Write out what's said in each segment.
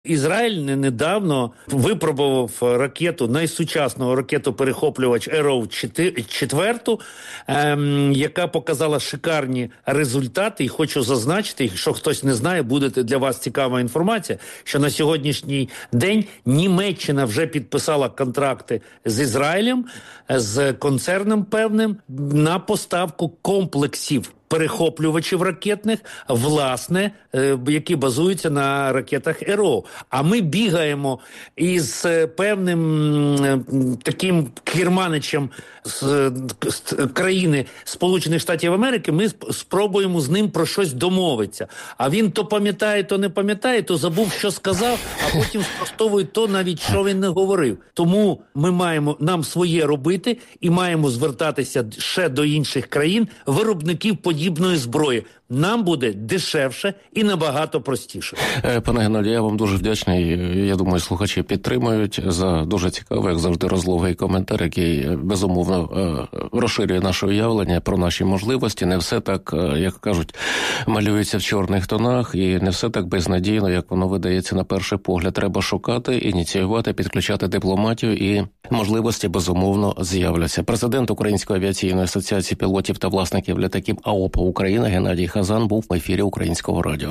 Ізраїль недавно випробував ракету, найсучасного ракету-перехоплювач Arrow-4, яка показала шикарні результати. І хочу зазначити, якщо хтось не знає, буде для вас цікава інформація, що на сьогоднішній день Німеччина вже підписала контракти з Ізраїлем, з концерном певним, на поставку комплексів перехоплювачів ракетних, власне, які базуються на ракетах Arrow. А ми бігаємо із певним таким керманичем з країни Сполучених Штатів Америки, ми спробуємо з ним про щось домовитися. А він то пам'ятає, то не пам'ятає, то забув, що сказав, а потім спростовує то навіть, що він не говорив. Тому ми маємо нам своє робити і маємо звертатися ще до інших країн, виробників подібної зброї. Нам буде дешевше і набагато простіше. Пане Геннадій, я вам дуже вдячний. Я думаю, слухачі підтримують за дуже цікавий, як завжди, розлогий коментар, який, безумовно, розширює наше уявлення про наші можливості. Не все так, як кажуть, малюється в чорних тонах, і не все так безнадійно, як воно видається на перший погляд. Треба шукати, ініціювати, підключати дипломатію, і можливості, безумовно, з'являться. Президент Української авіаційної асоціації пілотів та власників літаків АОПА Україна Геннадій Хазан був в ефірі Українського радіо.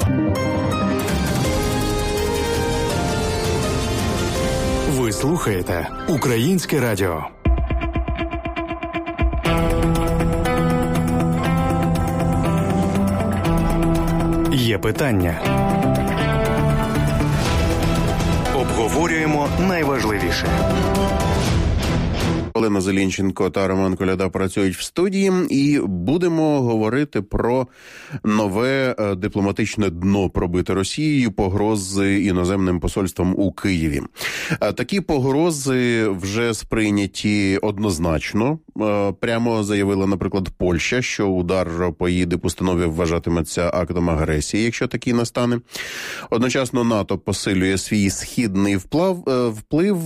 Ви слухаєте Українське радіо. Є питання. Обговорюємо найважливіше. Олена Зелінченко та Роман Коляда працюють в студії, і будемо говорити про нове дипломатичне дно, пробите Росією, погрози іноземним посольством у Києві. Такі погрози вже сприйняті однозначно. Прямо заявила, наприклад, Польща, що удар по її дипустанові вважатиметься актом агресії, якщо такий настане. Одночасно НАТО посилює свій східний вплив.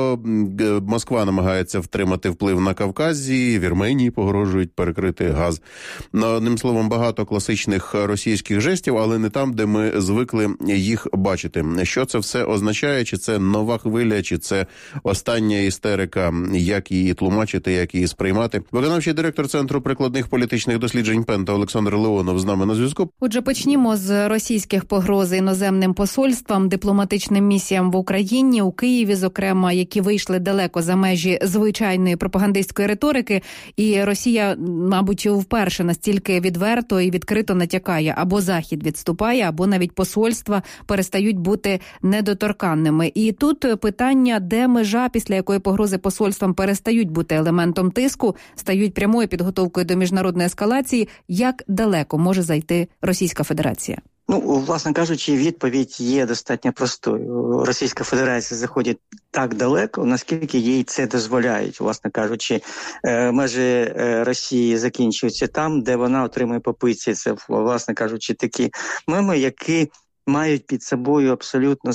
Москва намагається втримати вплив на Кавказі, Вірменії погрожують перекрити газ. Одним словом, багато класичних російських жестів, але не там, де ми звикли їх бачити. Що це все означає? Чи це нова хвиля, чи це остання істерика? Як її тлумачити, як її сприймати? Виконавчий директор Центру прикладних політичних досліджень ПЕНТА Олександр Леонов з нами на зв'язку. Отже, почнімо з російських погроз іноземним посольствам, дипломатичним місіям в Україні, у Києві, зокрема, які вийшли далеко за межі звичайної пропагандистської риторики, і Росія, мабуть, вперше настільки відверто і відкрито натякає: або Захід відступає, або навіть посольства перестають бути недоторканними. І тут питання, де межа, після якої погрози посольствам перестають бути елементом тиску, стають прямою підготовкою до міжнародної ескалації. Як далеко може зайти Російська Федерація? Власне кажучи, відповідь є достатньо простою. Російська Федерація заходить так далеко, наскільки їй це дозволяють. Власне кажучи, межі Росії закінчуються там, де вона отримує по пиці. Це, власне кажучи, такі меми, які мають під собою абсолютно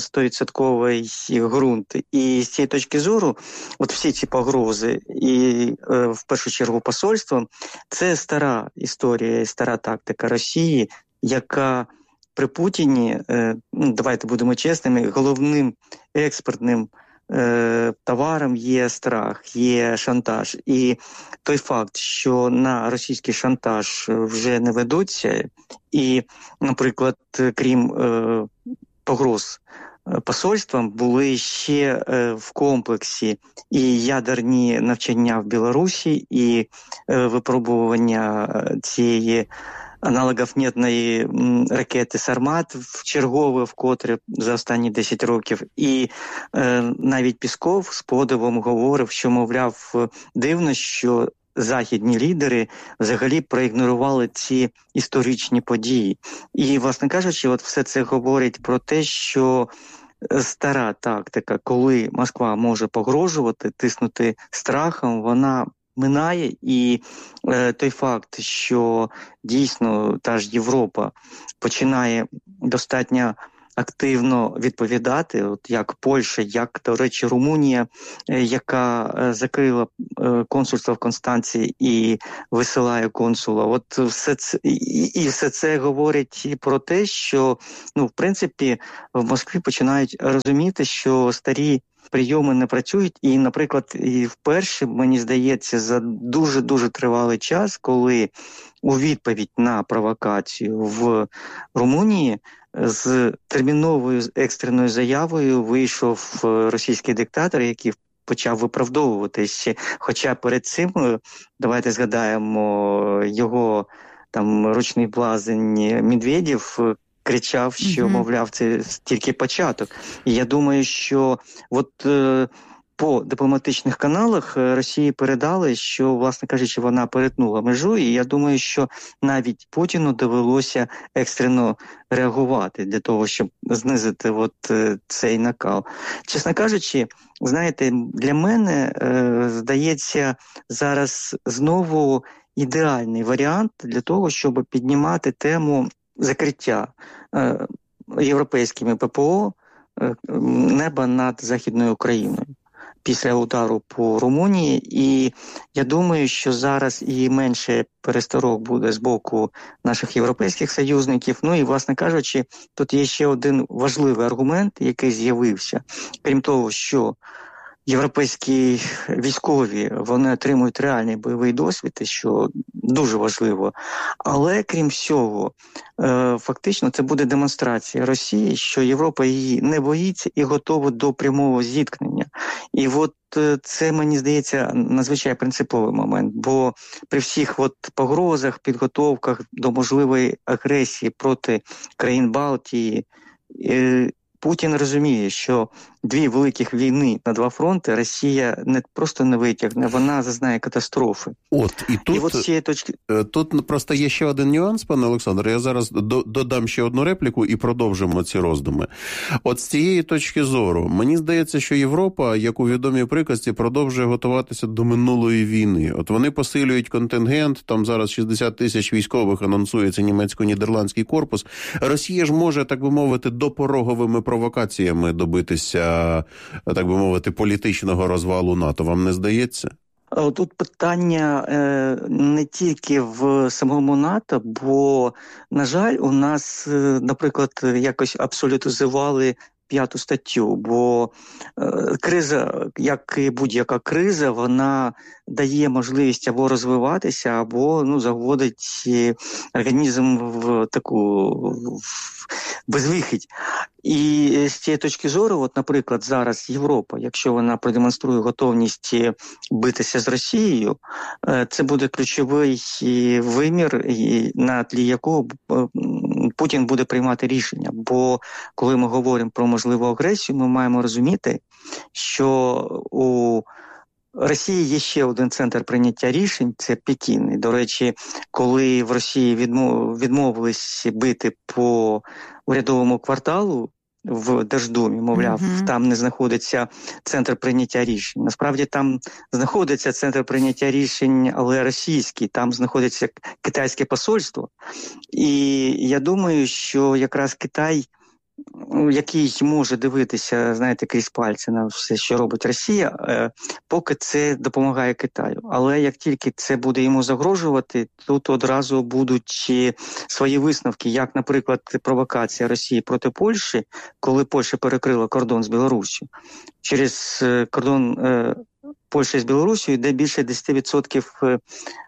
100% ґрунт. І з цієї точки зору, от всі ці погрози, і в першу чергу посольством, це стара історія, стара тактика Росії, яка при Путіні, давайте будемо чесними, головним експортним товаром є страх, є шантаж. І той факт, що на російський шантаж вже не ведуться, і, наприклад, крім погроз посольствам, були ще в комплексі і ядерні навчання в Білорусі, і випробування цієї аналогофнітної ракети «Сармат» вчергове, вкотре за останні 10 років. І навіть Пісков з подивом говорив, що, мовляв, дивно, що західні лідери взагалі проігнорували ці історичні події. І, власне кажучи, от все це говорить про те, що стара тактика, коли Москва може погрожувати, тиснути страхом, вона минає, і той факт, що дійсно та ж Європа починає достатньо активно відповідати, от як Польща, як, до речі, Румунія, яка закрила консульство в Констанції і висилає консула. От все це говорить і про те, що, в принципі, в Москві починають розуміти, що старі прийоми не працюють. І, наприклад, і вперше, мені здається, за дуже-дуже тривалий час, коли у відповідь на провокацію в Румунії з терміновою екстреною заявою вийшов російський диктатор, який почав виправдовуватись. Хоча перед цим, давайте згадаємо, його там ручний блазень Медведєв кричав, що, мовляв, це тільки початок. І я думаю, що по дипломатичних каналах Росії передали, що, власне кажучи, вона перетнула межу, і я думаю, що навіть Путіну довелося екстрено реагувати для того, щоб знизити цей накал. Чесно кажучи, знаєте, для мене, здається, зараз знову ідеальний варіант для того, щоб піднімати тему закриття європейськими ППО неба над Західною Україною після удару по Румунії. І я думаю, що зараз і менше пересторог буде з боку наших європейських союзників. І, власне кажучи, тут є ще один важливий аргумент, який з'явився. Крім того, що європейські військові, вони отримують реальний бойовий досвід, що дуже важливо. Але, крім всього, фактично це буде демонстрація Росії, що Європа її не боїться і готова до прямого зіткнення. І це, мені здається, надзвичайно принциповий момент, бо при всіх погрозах, підготовках до можливої агресії проти країн Балтії, Путін розуміє, що дві великих війни на два фронти Росія не просто не витягне, вона зазнає катастрофи. З цієї точки... Тут просто є ще один нюанс, пане Олександре. Я зараз додам ще одну репліку і продовжимо ці роздуми. З цієї точки зору, мені здається, що Європа, як у відомій приказці, продовжує готуватися до минулої війни. Вони посилюють контингент, там зараз 60 тисяч військових анонсується німецько-нідерландський корпус. Росія ж може, так би мовити, допороговими провокаціями добитися, так би мовити, політичного розвалу НАТО. Вам не здається? Тут питання не тільки в самому НАТО, бо, на жаль, у нас, наприклад, якось абсолютизували 5 статтю, бо криза, як і будь-яка криза, вона дає можливість або розвиватися, або заводить організм в таку безвихідь. І з цієї точки зору, наприклад, зараз Європа, якщо вона продемонструє готовність битися з Росією, це буде ключовий вимір, на тлі якого Путін буде приймати рішення. Бо коли ми говоримо про можливу агресію, ми маємо розуміти, що у Росії є ще один центр прийняття рішень – це Пекін. І, до речі, коли в Росії відмовились бити по урядовому кварталу в Держдумі, мовляв, там не знаходиться центр прийняття рішень. Насправді там знаходиться центр прийняття рішень, але російський, там знаходиться китайське посольство. І я думаю, що якраз Китай, який може дивитися, знаєте, крізь пальці на все, що робить Росія, поки це допомагає Китаю. Але як тільки це буде йому загрожувати, тут одразу будуть свої висновки, як, наприклад, провокація Росії проти Польщі, коли Польща перекрила кордон з Білоруссю. Через кордон Польщі з Білоруссю йде більше 10%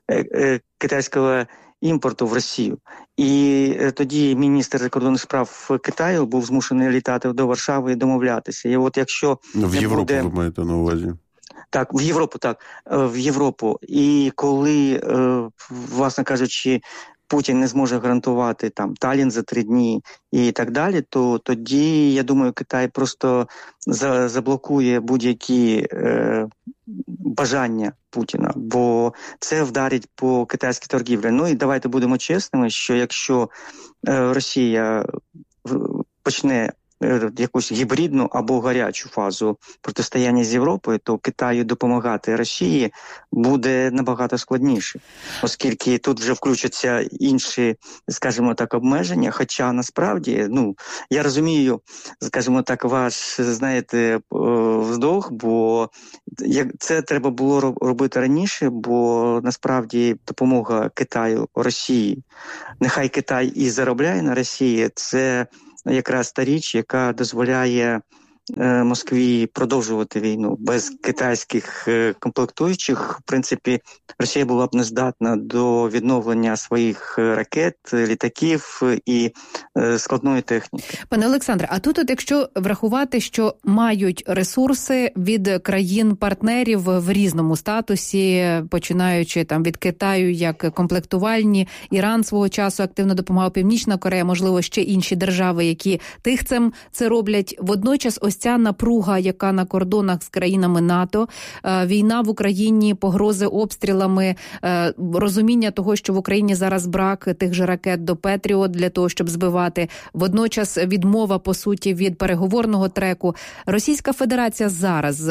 китайського імпорту в Росію. І тоді міністр закордонних справ Китаю був змушений літати до Варшави і домовлятися. І якщо в Європу ви маєте на увазі? Так, в Європу. І коли, власне кажучи, Путін не зможе гарантувати Таллін за 3 дні і так далі, то тоді, я думаю, Китай просто заблокує будь-які бажання Путіна, бо це вдарить по китайській торгівлі. І давайте будемо чесними, що якщо Росія почне якусь гібридну або гарячу фазу протистояння з Європою, то Китаю допомагати Росії буде набагато складніше, оскільки тут вже включаться інші, скажімо так, обмеження, хоча насправді, я розумію, скажімо так, ваш, знаєте, вздох, бо це треба було робити раніше, бо насправді допомога Китаю Росії, нехай Китай і заробляє на Росії, це якраз та річ, яка дозволяє Москві продовжувати війну. Без китайських комплектуючих, в принципі, Росія була б не здатна до відновлення своїх ракет, літаків і складної техніки. Пане Олександре, а тут якщо врахувати, що мають ресурси від країн-партнерів в різному статусі, починаючи там від Китаю як комплектувальні, Іран свого часу активно допомагав, Північна Корея, можливо, ще інші держави, які тихцем це роблять. Водночас ось ця напруга, яка на кордонах з країнами НАТО, війна в Україні, погрози обстрілами, розуміння того, що в Україні зараз брак тих же ракет до Петріот для того, щоб збивати. Водночас відмова, по суті, від переговорного треку. Російська Федерація зараз,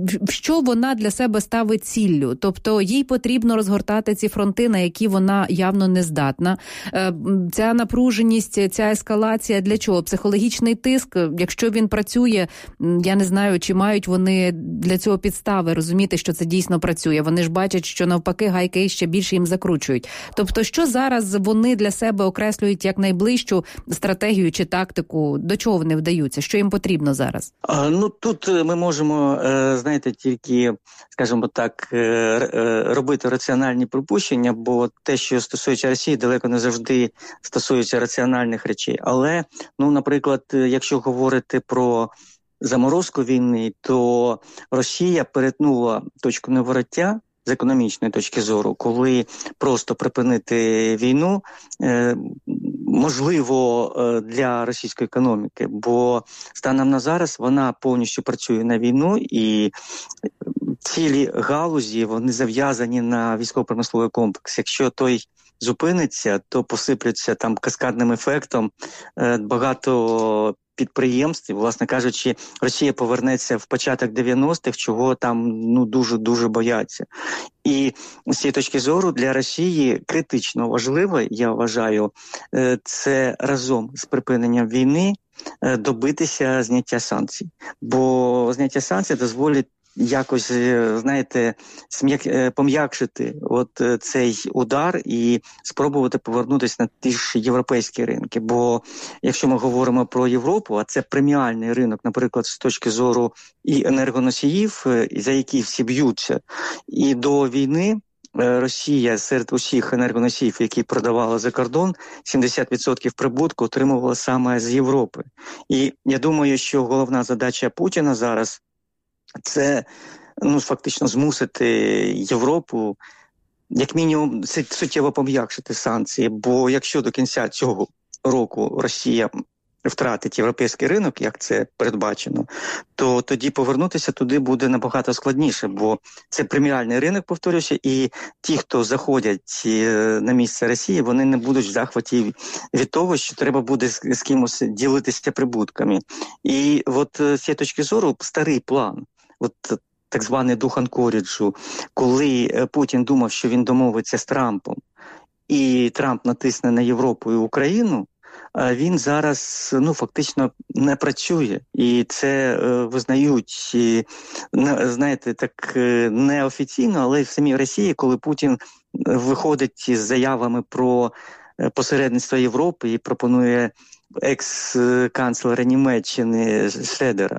що вона для себе ставить ціллю? Тобто їй потрібно розгортати ці фронти, на які вона явно не здатна. Ця напруженість, ця ескалація для чого? Психологічний тиск, якщо він працює, я не знаю, чи мають вони для цього підстави розуміти, що це дійсно працює. Вони ж бачать, що навпаки гайки ще більше їм закручують. Тобто, що зараз вони для себе окреслюють як найближчу стратегію чи тактику? До чого вони вдаються? Що їм потрібно зараз? Тут ми можемо, знаєте, тільки, скажімо так, робити раціональні припущення, бо те, що стосується Росії, далеко не завжди стосується раціональних речей. Але, наприклад, якщо говорити про заморозку війни, то Росія перетнула точку невороття з економічної точки зору, коли просто припинити війну можливо для російської економіки, бо станом на зараз вона повністю працює на війну і цілі галузі, вони зав'язані на військово-промисловий комплекс. Якщо той зупиниться, то посипляться там каскадним ефектом багато підприємств. Власне кажучи, Росія повернеться в початок 90-х, чого там дуже-дуже бояться. І з цієї точки зору для Росії критично важливо, я вважаю, це разом з припиненням війни добитися зняття санкцій. Бо зняття санкцій дозволить якось, знаєте, пом'якшити цей удар і спробувати повернутися на ті ж європейські ринки. Бо якщо ми говоримо про Європу, а це преміальний ринок, наприклад, з точки зору і енергоносіїв, за які всі б'ються, і до війни Росія серед усіх енергоносіїв, які продавала за кордон, 70% прибутку отримувала саме з Європи. І я думаю, що головна задача Путіна зараз це фактично змусити Європу, як мінімум, суттєво пом'якшити санкції. Бо якщо до кінця цього року Росія втратить європейський ринок, як це передбачено, то тоді повернутися туди буде набагато складніше, бо це преміальний ринок, повторюся, і ті, хто заходять на місце Росії, вони не будуть в захваті від того, що треба буде з кимось ділитися прибутками. І з цієї точки зору старий план, так званий дух Анкоріджу, коли Путін думав, що він домовиться з Трампом, і Трамп натисне на Європу і Україну, він зараз фактично не працює. І це визнають, знаєте, так неофіційно, але в самій Росії, коли Путін виходить з заявами про посередництво Європи і пропонує екс-канцлера Німеччини Шредера.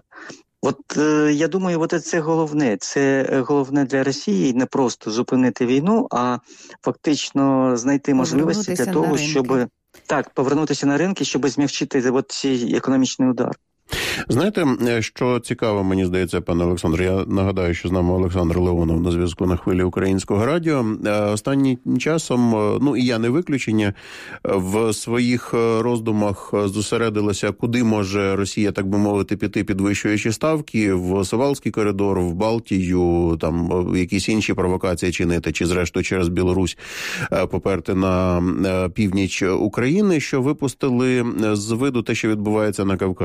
Я думаю, це головне. Це головне для Росії не просто зупинити війну, а фактично знайти можливості для того, щоб повернутися на ринки, щоб змягчити цей економічний удар. Знаєте, що цікаво, мені здається, пане Олександре, я нагадаю, що з нами Олександр Леонов на зв'язку на хвилі Українського радіо. Останнім часом, і я не виключення, в своїх роздумах зосередилася, куди може Росія, так би мовити, піти, підвищуючи ставки, в Сувалський коридор, в Балтію, там якісь інші провокації чинити, чи зрештою через Білорусь поперти на північ України, що випустили з виду те, що відбувається на Кавказі.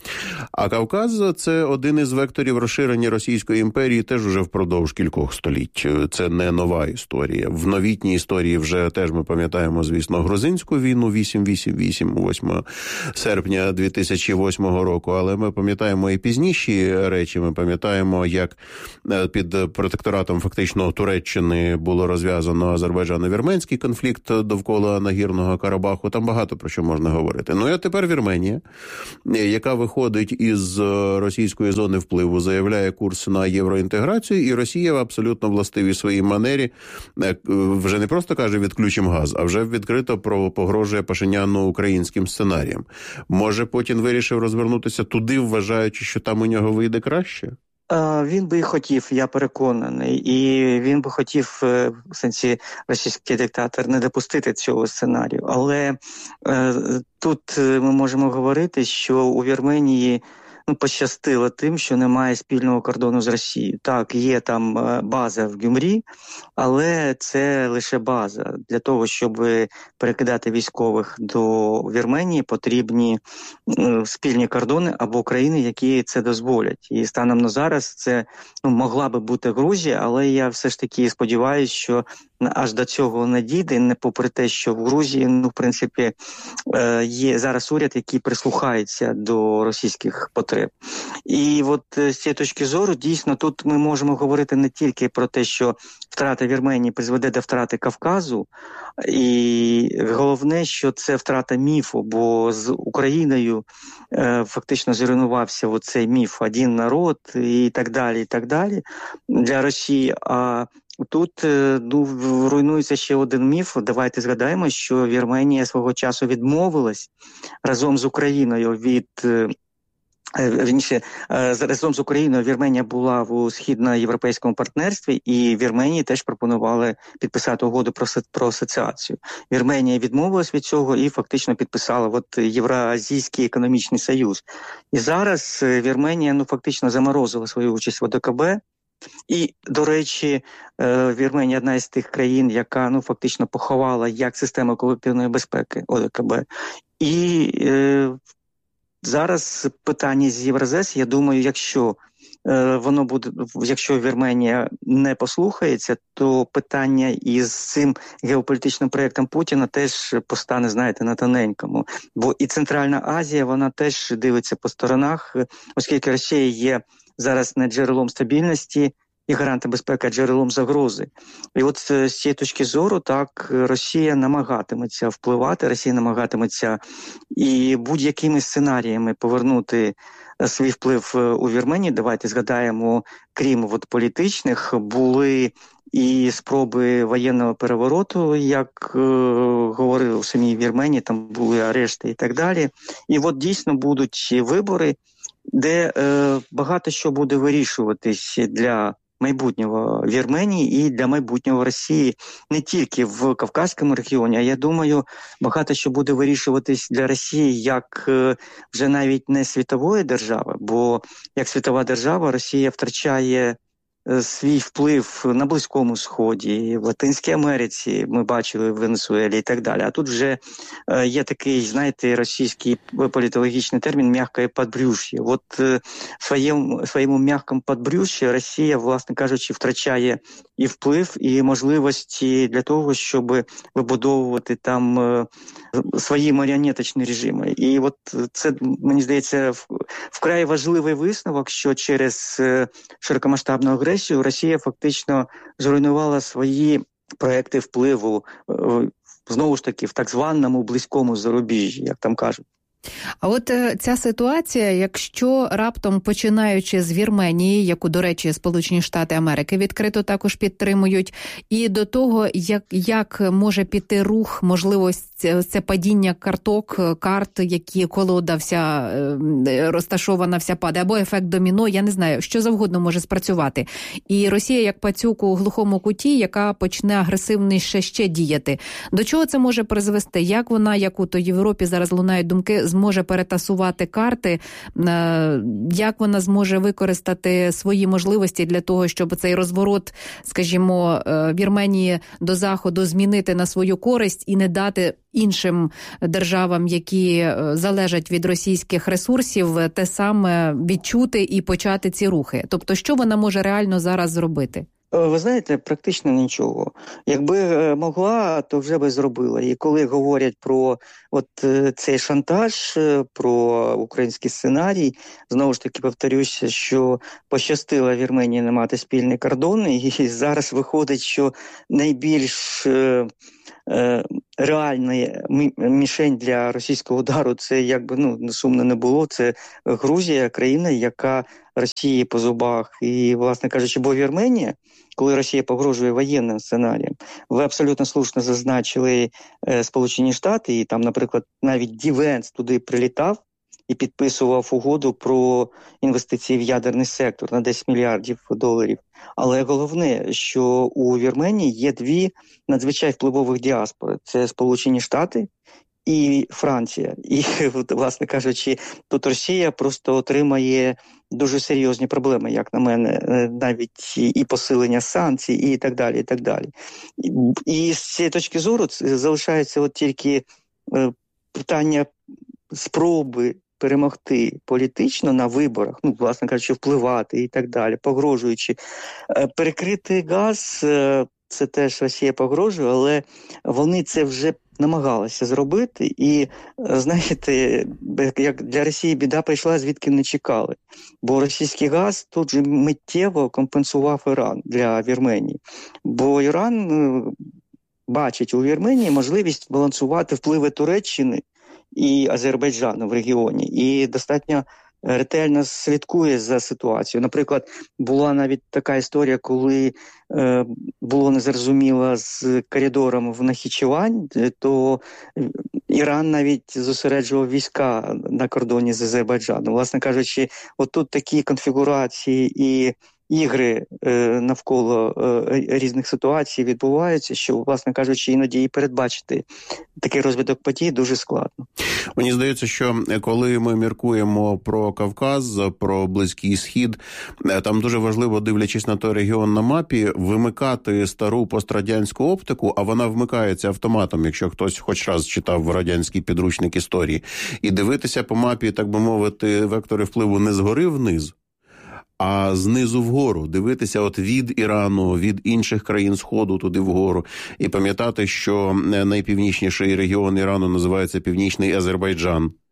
А Кавказ – це один із векторів розширення Російської імперії теж уже впродовж кількох століть. Це не нова історія. В новітній історії вже теж ми пам'ятаємо, звісно, грузинську війну 8 серпня 2008 року, але ми пам'ятаємо і пізніші речі. Ми пам'ятаємо, як під протекторатом фактично Туреччини було розв'язано азербайджано-вірменський конфлікт довкола Нагірного Карабаху. Там багато про що можна говорити. Ну, а тепер Вірменія, яка виходить із російської зони впливу, заявляє курс на євроінтеграцію, і Росія в абсолютно властивій своїй манері вже не просто каже «відключимо газ», а вже відкрито погрожує Пашиняну українським сценарієм. Може, Путін вирішив розвернутися туди, вважаючи, що там у нього вийде краще? Він би і хотів, я переконаний, і він би хотів, в сенсі російський диктатор, не допустити цього сценарію. Але тут ми можемо говорити, що у Вірменії пощастило тим, що немає спільного кордону з Росією. Так, є там база в Гюмрі, але це лише база. Для того, щоб перекидати військових до Вірменії, потрібні спільні кордони або країни, які це дозволять. І станом на зараз це могла би бути Грузія, але я все ж таки сподіваюся, що аж до цього не дійде, не попри те, що в Грузії, в принципі, є зараз уряд, який прислухається до російських потреб. І от з цієї точки зору, дійсно, тут ми можемо говорити не тільки про те, що втрата Вірменії призведе до втрати Кавказу, і головне, що це втрата міфу, бо з Україною фактично зруйнувався оцей міф «один народ» і так далі для Росії. А тут руйнується ще один міф. Давайте згадаємо, що Вірменія свого часу відмовилась разом з Україною від... разом з Україною Вірменія була у східноєвропейському партнерстві, і Вірменії теж пропонували підписати угоду про асоціацію. Вірменія відмовилась від цього і фактично підписала Євразійський економічний союз. І зараз Вірменія фактично заморозила свою участь в ОДКБ. І, до речі, Вірменія – одна із тих країн, яка фактично поховала як систему колективної безпеки ОДКБ. І зараз питання з Євразес, я думаю, якщо Вірменія не послухається, то питання із цим геополітичним проєктом Путіна теж постане, знаєте, на тоненькому. Бо і Центральна Азія, вона теж дивиться по сторонах, оскільки Росія є зараз не джерелом стабільності і гарантом безпеки, а джерелом загрози. І от з цієї точки зору, так, Росія намагатиметься впливати, Росія намагатиметься і будь-якими сценаріями повернути свій вплив у Вірменії. Давайте згадаємо, крім політичних, були і спроби воєнного перевороту, як говорили у самій Вірменії, там були арешти і так далі. І от дійсно будуть вибори, де багато що буде вирішуватись для майбутнього Вірменії і для майбутнього Росії не тільки в Кавказькому регіоні, а я думаю, багато що буде вирішуватись для Росії як вже навіть не світової держави, бо як світова держава Росія втрачає свій вплив на Близькому Сході, в Латинській Америці, ми бачили в Венесуелі і так далі. А тут вже є такий, знаєте, російський політологічний термін «м'яке подбрюш'я». От в своєму м'якому подбрюш'ї Росія, власне кажучи, втрачає і вплив, і можливості для того, щоб вибудовувати там свої маріонеточні режими. І от це, мені здається, вкрай важливий висновок, що через широкомасштабну агресію Росія фактично зруйнувала свої проекти впливу, знову ж таки, в так званому близькому зарубіжжі, як там кажуть. А от ця ситуація, якщо раптом, починаючи з Вірменії, яку, до речі, Сполучені Штати Америки відкрито також підтримують, і до того, як може піти рух, можливо, це падіння карт, які колода вся розташована, вся падає, або ефект доміно, я не знаю, що завгодно може спрацювати. І Росія як пацюк у глухому куті, яка почне агресивніше ще діяти. До чого це може призвести? Як вона, як у Європі зараз лунають думки, зможе перетасувати карти, як вона зможе використати свої можливості для того, щоб цей розворот, скажімо, Вірменії до Заходу змінити на свою користь і не дати іншим державам, які залежать від російських ресурсів, те саме відчути і почати ці рухи. Тобто, що вона може реально зараз зробити? Ви знаєте, практично нічого. Якби могла, то вже би зробила. І коли говорять про цей шантаж, про український сценарій, знову ж таки повторюся, що пощастило Вірменії не мати спільний кордон, і зараз виходить, що найбільш реальна мішень для російського удару, це якби, сумно не було, це Грузія, країна, яка Росії по зубах. І, власне кажучи, бо Вірменія, коли Росія погрожує воєнним сценарієм, ви абсолютно слушно зазначили Сполучені Штати, і там, наприклад, навіть Ді Венс туди прилітав і підписував угоду про інвестиції в ядерний сектор на 10 мільярдів доларів. Але головне, що у Вірменії є дві надзвичай впливових діаспори. Це Сполучені Штати і Франція. І, власне кажучи, тут Росія просто отримає дуже серйозні проблеми, як на мене, навіть і посилення санкцій, і так далі, і так далі. І з цієї точки зору залишається тільки питання спроби перемогти політично на виборах, власне кажучи, впливати і так далі, погрожуючи. Перекрити газ, це теж Росія погрожує, але вони це вже намагалися зробити. І, знаєте, як для Росії біда прийшла, звідки не чекали. Бо російський газ тут же миттєво компенсував Іран для Вірменії. Бо Іран бачить у Вірменії можливість балансувати впливи Туреччини і Азербайджану в регіоні. І достатньо ретельно слідкує за ситуацією. Наприклад, була навіть така історія, коли було незрозуміло з коридором в Нахічевань, то Іран навіть зосереджував війська на кордоні з Азербайджаном. Власне кажучи, отут такі конфігурації і ігри навколо різних ситуацій відбуваються, що, власне кажучи, іноді і передбачити такий розвиток подій дуже складно. Мені здається, що коли ми міркуємо про Кавказ, про Близький Схід, там дуже важливо, дивлячись на той регіон на мапі, вимикати стару пострадянську оптику, а вона вмикається автоматом, якщо хтось хоч раз читав радянський підручник історії, і дивитися по мапі, так би мовити, вектори впливу не згори вниз, а знизу вгору, дивитися від Ірану, від інших країн Сходу туди вгору. І пам'ятати, що найпівнічніший регіон Ірану називається Північний Азербайджан.